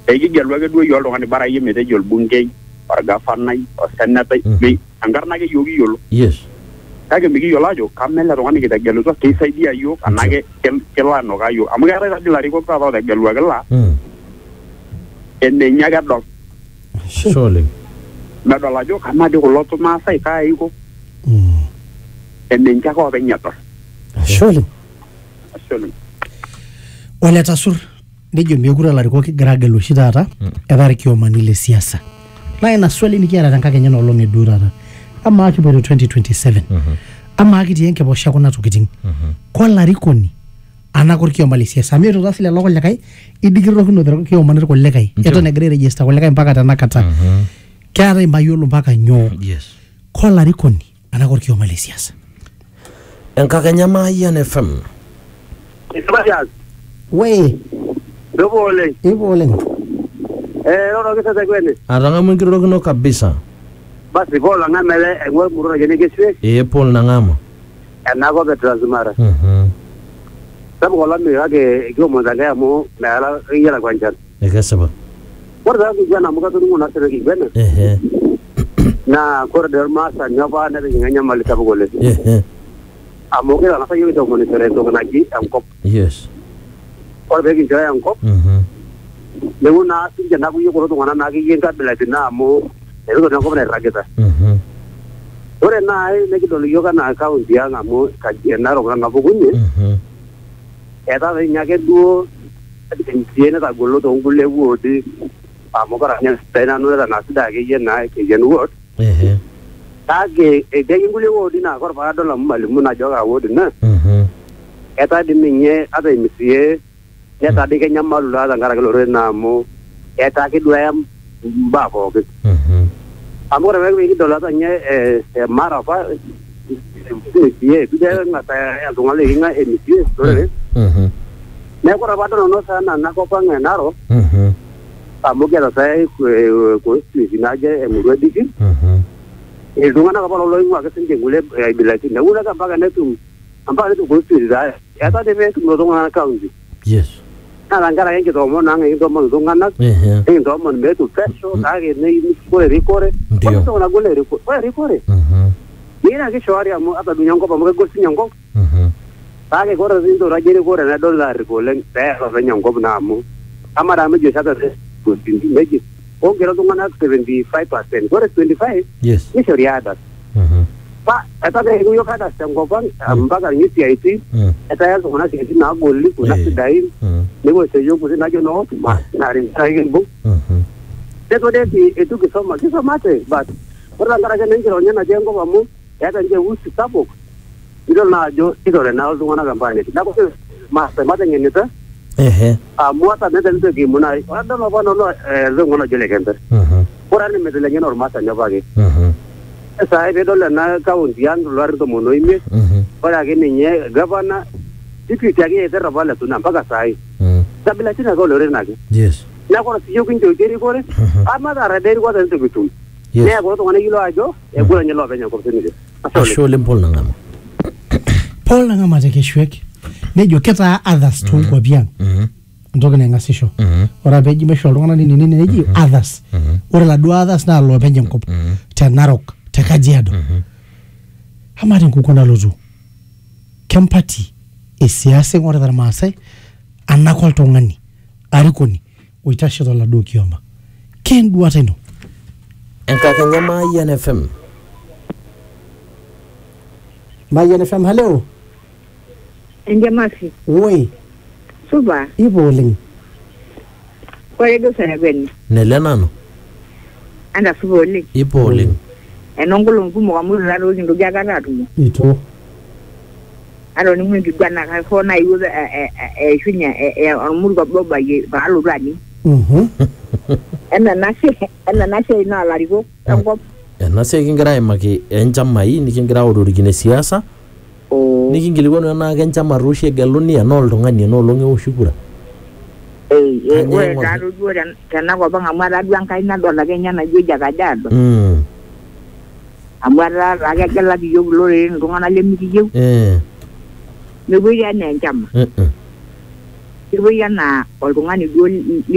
Ekigelu ake duo yiolo oltung'ani bara iyie metejo orbungei orgafanai osenetai enkarna ake yiok kiyiolo. Yes. Kake mikiyiolo ajo kama ele tung'ani kitegelutua keisaidia yiok anake kelo anukaa yiok amu keetai taadi ilarikok taata ootegeluaki laa enenye ake edol. Surely. Medol ajo kama dii kulo maasai kai iko enenye ake openy edol. Surely. Surely. Ole tasur nejo mekure ilarikok kigira agelu oshi taata etaa irkiomani le siasa. Na ina swali nikiata tenkakenya nolong eduo taata. Ama kipoito 2027. Ama kitii enkiposha kuna tokitin. Kwa larikoni anako irkioma le siasa. Mieto taasi lelo kulikae idikirrokinote irkiomani kulikae. Eton egira airegister kulikae mpaka tenakata. Keetai mayiolo mpaka nyoo. Yes. Kwa larikoni anako irkioma le siasa. Enkakenya Mayian FM. Isabajaz. Wei. Dogo ole. Ipo oleng. Lolo kisasa kwene. Atangamu enkirorokino kabisa. Basi bola ngamele engwe murura jene keswe. Paul Nangama. Enako be Transmara. Sabu kola mi ake kiomo zangaya mo meala yala kwanjan. Ekasaba. Kore da kijana muka tungu na sere kibena. Na kore der masa nyaba na nganya mali sabu gole. Amoke na sayo to mo ni sere to na ji angkop. Yes. Kore be ki jaya angkop. Lewu na sinja na kuyo koro tungana na ki yenga belatina mo ero na ko na rageta. Ore na ne ki dolo yoga na account ya ngamo ka jena ro na bugunye. Eta de nyake duo tiene ta golo to ngule wodi amokara nya tena no na sida ke yena ke yen wod. Tage e de ngule wodi na ko ba dola malimu na joga wodi na. Eta de minye ata imisie eta de ke nyamalu la ngara ke lore na mo eta ke duya mbabo ke. Amora me dola ta nye mara fa ye bide na ta ya dungale hinga emisie lore. Ne ko rabado no sana na ko panga naro. Amoke la sai ko sinaje emuredi. Dungana ka palo ingwa ke singe ngule bilati na ula ka baga netu amba netu ko sira ya ta de me no dungana account. Yes. Na ngara yenge to mo na ngi to mo dungana. To mo me tu peso ka ge nei ko recore. Ko na gole recore. Mira que shwari amo ata dunyongo pa mo ko sinyongo. Tage kore zinto rajere kore na dollar ko len pero nyongo na mo. Amara me je sata ko tindi meji. O gero dungana 75%. Kore 25. Yes. Ni shoriada. Pa ata de yo kada sengo ban ambaga ni CIT. Ata ya dungana CIT na golli ko na sidai. Ne go se yo ko na jo no ma na rin sai bu. De to de etu ke so mate but ora ngara ke nengiro nya na jengo ba mu ya ta je usi sabo. Ilo na jo ilo na dungana kampanye. Na ko ma mate ngenita. Muata ne dente ki muna anda no bano no zongona jele kenter. Ora ne medele ngeno mata nyabage. Esa e dole na kaunti yan luar to mono ime. Ora ke nye gavana deputy age e terra bala tuna mpaka sai. Sabila tina ko lore na ke. Yes. Na ko si yo kinjo deri kore. Ama dara deri ko dente bitum. Ne ko to ngane kilo ajo e gura nyelo benya ko tini. Ashole Paul Nangama. Paul Nangama te keshwek. Nejo keta others to kwa biang. Ndoga nengasisho. Ora beji mesho longana nini neji others. Ora la do others na lo benye nkop. Te Narok, te Kajiado. Hamari nkukona lozu. Kempati esiase ngore dar Maasai anako tongani. Arikoni uitashe la do kioma. Ken duata ino. Enkakenya Mayian FM. Mayian FM, hello. Njamasi. Woi. Suba. Ipo oleng. Kore do sana gwen. Nelenano. Anda suba oleng. Ipo oleng. Enongolo ngumo kwa muri rado ndo jaga rado. Ito. Alo ni mwingi gwana ka fona iwo shunya muri kwa boba ye ba alo rani. Ena nase ina lariko. Ngop. Ena se kingira imaki enjamai nikingira ururigine siasa. Nikingilikono na kenchama rushe galoni ano oltung'ani no longe ushukura. Ore daro duo tana ko banga mara duanka ina dola kenya na joja kajado. Amara raga gala ki yo lore ndongana le miki yo. Ne boya na njama. Ne boya na oltung'ani duo